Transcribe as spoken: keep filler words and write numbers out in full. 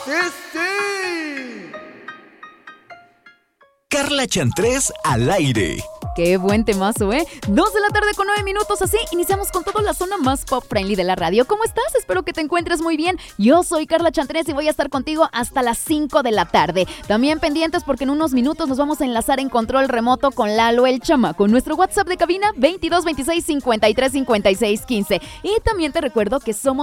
¡Sí, sí! Carla Chantrés al aire. Qué buen temazo, ¿eh? Dos de la tarde con nueve minutos, así iniciamos con toda la zona más pop friendly de la radio. ¿Cómo estás? Espero que te encuentres muy bien. Yo soy Carla Chantrés y voy a estar contigo hasta las cinco de la tarde. También pendientes porque en unos minutos nos vamos a enlazar en control remoto con Lalo el Chamaco. Nuestro WhatsApp de cabina veintidós veintiséis cincuenta y tres cincuenta y seis quince. Y también te recuerdo que somos